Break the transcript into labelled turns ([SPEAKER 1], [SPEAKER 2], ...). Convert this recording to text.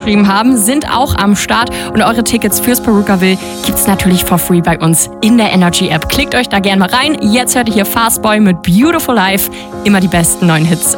[SPEAKER 1] geschrieben haben, sind auch am Start. Und eure Tickets fürs Perukaville gibt's natürlich for free bei uns in der Energy App. Klickt euch da gerne mal rein. Jetzt hört ihr hier Fastboy mit Beautiful Life. Immer die besten neuen Hits